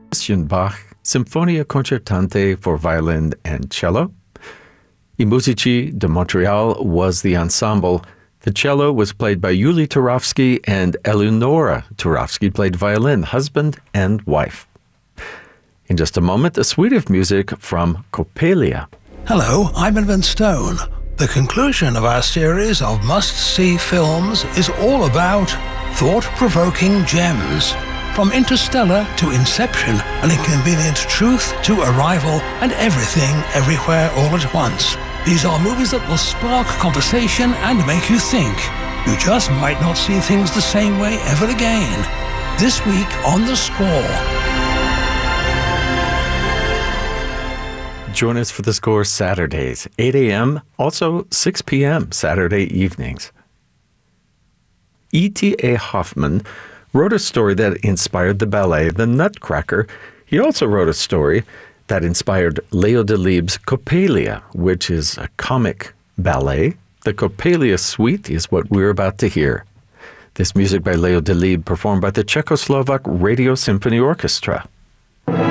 Christian Bach, Symphonia Concertante for Violin and Cello. I Musici de Montreal was the ensemble. The cello was played by Yuli Turovsky, and Eleonora Turovsky played violin, husband and wife. In just a moment, a suite of music from Coppelia. Hello, I'm Edmund Stone. The conclusion of our series of must-see films is all about thought-provoking gems. From Interstellar to Inception, An Inconvenient Truth to Arrival, and Everything, Everywhere, All at Once. These are movies that will spark conversation and make you think. You just might not see things the same way ever again. This week on The Score. Join us for The Score Saturdays, 8 a.m., also 6 p.m. Saturday evenings. E.T.A. Hoffman wrote a story that inspired the ballet The Nutcracker. He also wrote a story that inspired Leo Delibes' Coppelia, which is a comic ballet. The Coppelia Suite is what we're about to hear. This music by Leo Delibes performed by the Czechoslovak Radio Symphony Orchestra.